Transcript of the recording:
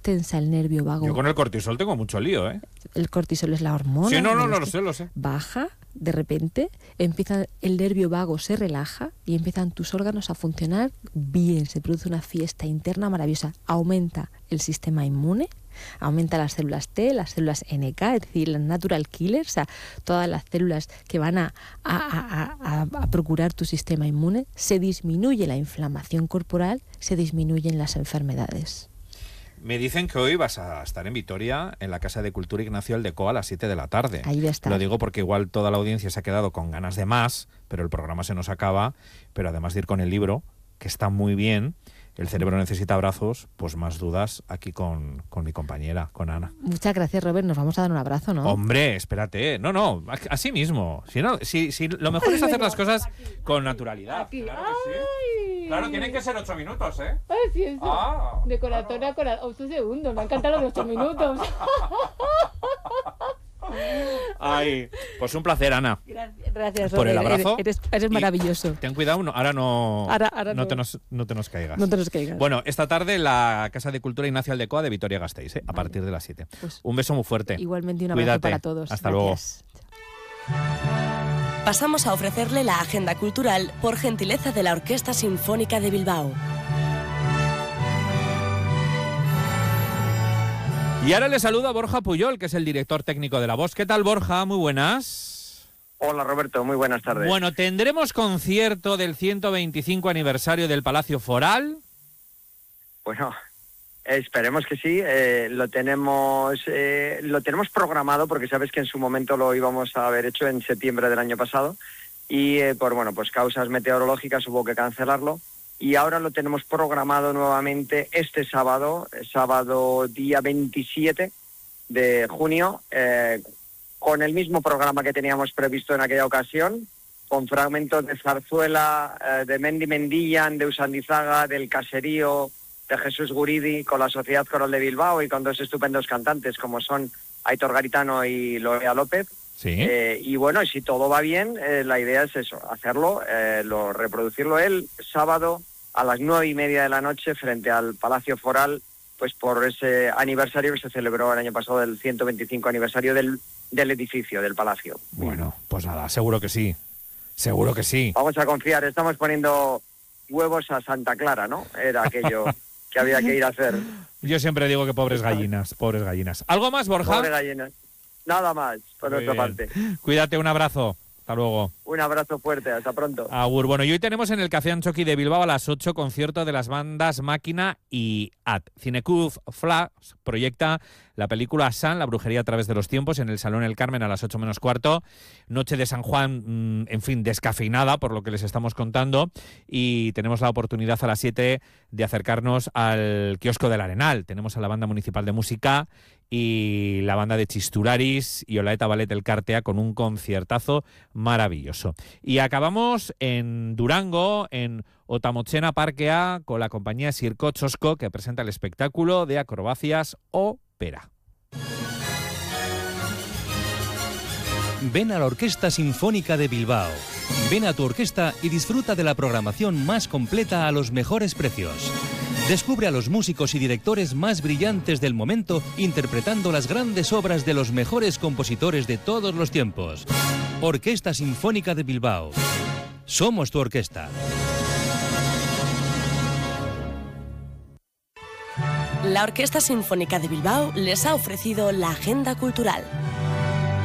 destensa el nervio vago. Yo con el cortisol tengo mucho lío, ¿eh? El cortisol es la hormona. Sí, no, lo sé. Baja, de repente, empieza el nervio vago, se relaja y empiezan tus órganos a funcionar bien. Se produce una fiesta interna maravillosa. Aumenta el sistema inmune, aumenta las células T, las células NK, es decir, las natural killers, o sea, todas las células que van a procurar tu sistema inmune. Se disminuye la inflamación corporal, se disminuyen las enfermedades. Me dicen que hoy vas a estar en Vitoria, en la Casa de Cultura Ignacio Aldecoa, a las 7 de la tarde. Ahí voy a estar. Lo digo porque igual toda la audiencia se ha quedado con ganas de más, pero el programa se nos acaba. Pero además de ir con el libro, que está muy bien, El cerebro necesita abrazos, pues más dudas aquí con mi compañera, con Ana. Muchas gracias, Robert. Nos vamos a dar un abrazo, ¿no? Hombre, espérate. No, así mismo. Si lo mejor es hacer las cosas con naturalidad. Aquí. Claro que sí. Claro, tienen que ser 8 minutos, ¿eh? Ay, sí, eso. De corazón a corazón. 8 segundos. Me ha encantado los de 8 minutos. Ay, pues un placer, Ana. Gracias, por el abrazo. Eres maravilloso. Ten cuidado, ahora no no. te nos caigas. No te nos caigas. Bueno, esta tarde en la Casa de Cultura Ignacio Aldecoa de Vitoria-Gasteiz, a partir de las 7. Pues, un beso muy fuerte. Igualmente un abrazo. Cuídate. Para todos. Hasta Gracias. luego. Pasamos a ofrecerle la agenda cultural por gentileza de la Orquesta Sinfónica de Bilbao. Y ahora le saluda Borja Puyol, que es el director técnico de La Voz. ¿Qué tal, Borja? Muy buenas. Hola, Roberto. Muy buenas tardes. Bueno, ¿tendremos concierto del 125 aniversario del Palacio Foral? Bueno, esperemos que sí. Lo tenemos programado, porque sabes que en su momento lo íbamos a haber hecho en septiembre del año pasado y por causas meteorológicas hubo que cancelarlo. Y ahora lo tenemos programado nuevamente este sábado día 27 de junio, con el mismo programa que teníamos previsto en aquella ocasión, con fragmentos de zarzuela, de Mendi Mendillan, de Usandizaga, del Caserío, de Jesús Guridi, con la Sociedad Coral de Bilbao y con dos estupendos cantantes como son Aitor Garitano y Lorea López. Sí. Y bueno, y si todo va bien, la idea es eso, hacerlo, reproducirlo el sábado a las 9:30 de la noche frente al Palacio Foral, pues por ese aniversario que se celebró el año pasado, del 125 aniversario del edificio, del Palacio. Bueno, pues nada, seguro que sí. Seguro que sí. Vamos a confiar, estamos poniendo huevos a Santa Clara, ¿no? Era aquello que había que ir a hacer. Yo siempre digo que pobres gallinas, pobres gallinas. ¿Algo más, Borja? Pobres gallinas. Nada más, por nuestra parte. Cuídate, un abrazo. Hasta luego. Un abrazo fuerte, hasta pronto. Agur. Bueno, y hoy tenemos en el Café Anchoqui de Bilbao a las 8 concierto de las bandas Máquina y At. Cinecuz Flash proyecta la película San, la brujería a través de los tiempos, en el Salón El Carmen a las 8 menos cuarto. Noche de San Juan, en fin, descafeinada por lo que les estamos contando. Y tenemos la oportunidad a las 7 de acercarnos al kiosco del Arenal. Tenemos a la Banda Municipal de Música y la banda de Chisturaris y Olaeta Ballet El Cartea con un conciertazo maravilloso. Y acabamos en Durango, en Otamochena Parkea, con la compañía Circo Chosco, que presenta el espectáculo de acrobacias Ópera. Ven a la Orquesta Sinfónica de Bilbao. Ven a tu orquesta y disfruta de la programación más completa a los mejores precios. Descubre a los músicos y directores más brillantes del momento interpretando las grandes obras de los mejores compositores de todos los tiempos. Orquesta Sinfónica de Bilbao. Somos tu orquesta. La Orquesta Sinfónica de Bilbao les ha ofrecido la agenda cultural.